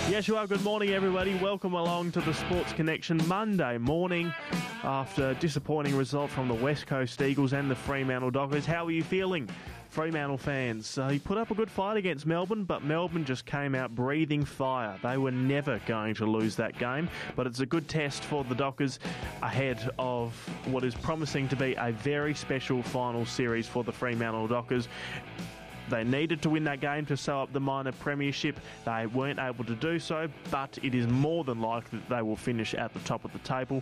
Yes, you are. Good morning, everybody. Welcome along to the Sports Connection Monday morning after a disappointing result from the West Coast Eagles and the Fremantle Dockers. How are you feeling, Fremantle fans? He put up a good fight against Melbourne, but Melbourne just came out breathing fire. They were never going to lose that game, but it's a good test for the Dockers ahead of what is promising to be a very special final series for the Fremantle Dockers. They needed to win that game to sew up the minor premiership. They weren't able to do so, but it is more than likely that they will finish at the top of the table.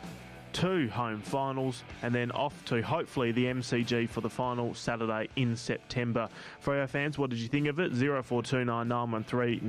2 home finals, and then off to hopefully the MCG for the final Saturday in September. For our fans, what did you think of it? 0429 913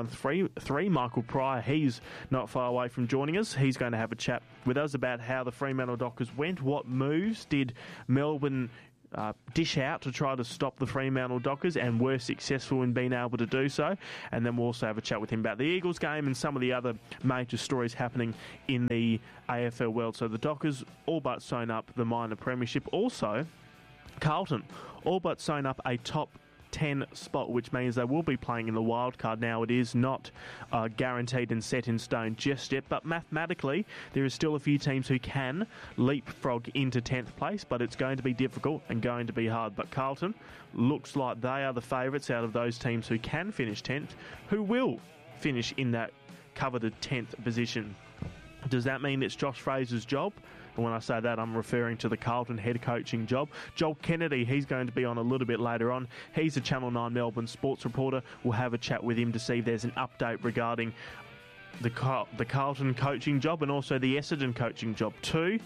913. Michael Pryor, he's not far away from joining us. He's going to have a chat with us about how the Fremantle Dockers went. What moves did Melbourne dish out to try to stop the Fremantle Dockers, and were successful in being able to do so? And then we'll also have a chat with him about the Eagles game and some of the other major stories happening in the AFL world. So the Dockers all but sewn up the minor premiership. Also, Carlton all but sewn up a top 10 spot, which means they will be playing in the wild card. Now, it is not guaranteed and set in stone just yet, but mathematically there is still a few teams who can leapfrog into 10th place, but it's going to be difficult and going to be hard. But Carlton looks like they are the favourites out of those teams who can finish 10th, who will finish in that coveted 10th position. Does that mean it's Josh Fraser's job? And when I say that, I'm referring to the Carlton head coaching job. Joel Kennedy, he's going to be on a little bit later on. He's a Channel 9 Melbourne sports reporter. We'll have a chat with him to see if there's an update regarding the Carlton coaching job and also the Essendon coaching job too.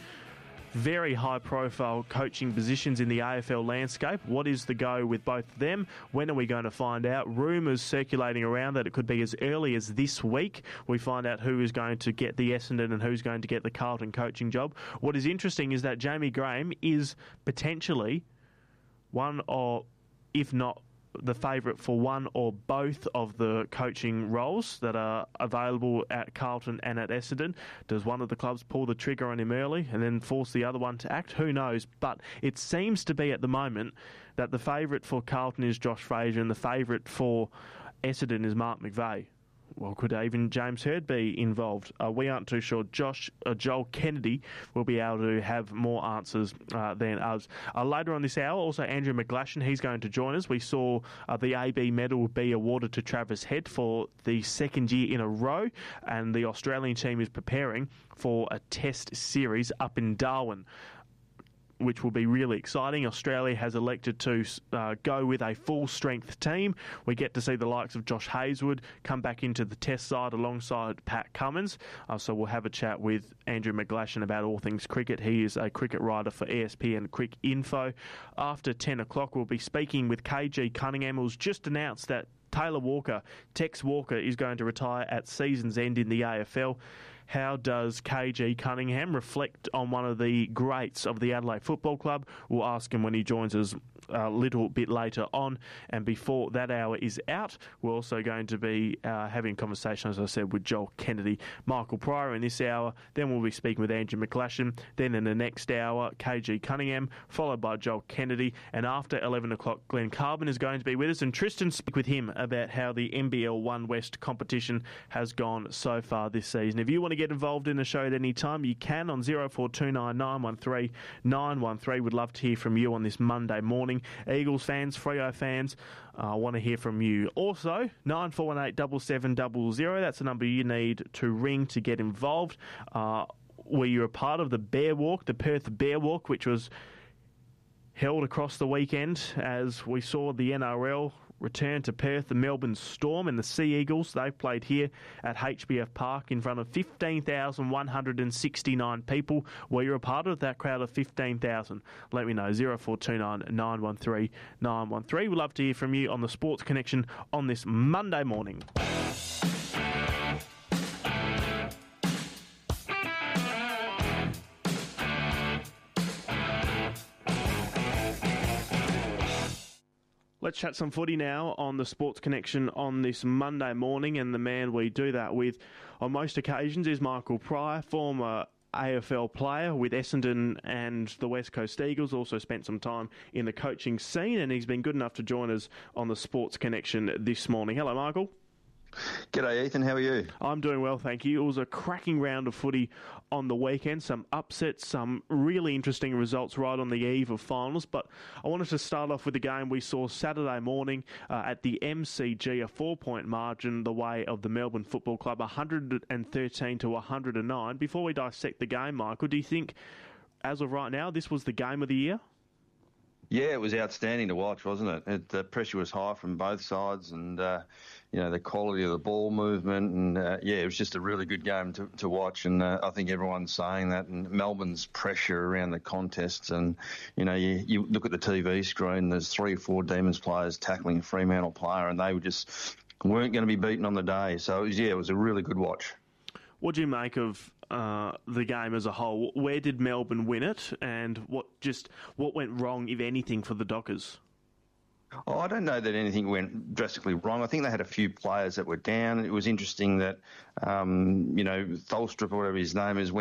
Very high-profile coaching positions in the AFL landscape. What is the go with both of them? When are we going to find out? Rumours circulating around that it could be as early as this week. We find out who is going to get the Essendon and who's going to get the Carlton coaching job. What is interesting is that Jamie Graham is potentially one or, if not the favourite for one or both of the coaching roles that are available at Carlton and at Essendon. Does one of the clubs pull the trigger on him early and then force the other one to act? Who knows? But it seems to be at the moment that the favourite for Carlton is Josh Fraser and the favourite for Essendon is Mark McVeigh. Well, could even James Hird be involved? We aren't too sure. Joel Kennedy will be able to have more answers than us. Later on this hour, also Andrew McGlashan, he's going to join us. We saw the AB medal be awarded to Travis Head for the second year in a row, and the Australian team is preparing for a test series up in Darwin, which will be really exciting. Australia has elected to go with a full-strength team. We get to see the likes of Josh Hazelwood come back into the test side alongside Pat Cummins. So we'll have a chat with Andrew McGlashan about all things cricket. He is a cricket writer for ESPN Cricket Info. After 10 o'clock, we'll be speaking with KG Cunningham, who's just announced that Tex Walker is going to retire at season's end in the AFL. How does KG Cunningham reflect on one of the greats of the Adelaide Football Club? We'll ask him when he joins us a little bit later on. And before that hour is out, we're also going to be having a conversation, as I said, with Joel Kennedy, Michael Pryor in this hour. Then we'll be speaking with Andrew McGlashan. Then in the next hour, KG Cunningham, followed by Joel Kennedy. And after 11 o'clock, Glenn Carbon is going to be with us. And Tristan speak with him about how the NBL One West competition has gone so far this season. If you want to get involved in the show at any time, you can on 0429 913 913. We'd love to hear from you on this Monday morning. Eagles fans, Freo fans, I want to hear from you. Also, 9418 7700, that's the number you need to ring to get involved. Were you a part of the Bear Walk, the Perth Bear Walk, which was held across the weekend as we saw the NRL return to Perth, the Melbourne Storm and the Sea Eagles? They've played here at HBF Park in front of 15,169 people. Were you a part of that crowd of 15,000? Let me know, 0429 913 913. We'd love to hear from you on the Sports Connection on this Monday morning. Let's chat some footy now on the Sports Connection on this Monday morning, and the man we do that with on most occasions is Michael Pryor, former AFL player with Essendon and the West Coast Eagles, also spent some time in the coaching scene, and he's been good enough to join us on the Sports Connection this morning. Hello, Michael. G'day, Ethan. How are you? I'm doing well, thank you. It was a cracking round of footy on the weekend. Some upsets, some really interesting results right on the eve of finals. But I wanted to start off with the game we saw Saturday morning at the MCG, a 4-point margin the way of the Melbourne Football Club, 113 to 109. Before we dissect the game, Michael, do you think, as of right now, this was the game of the year? Yeah, it was outstanding to watch, wasn't it? The pressure was high from both sides, and the quality of the ball movement, and it was just a really good game to watch. And I think everyone's saying that. And Melbourne's pressure around the contests, and you look at the TV screen. There's 3 or 4 Demons players tackling a Fremantle player, and they weren't going to be beaten on the day. So it was a really good watch. What do you make of the game as a whole? Where did Melbourne win it, and what went wrong, if anything, for the Dockers? Oh, I don't know that anything went drastically wrong. I think they had a few players that were down. It was interesting that, Tholstrup, or whatever his name is,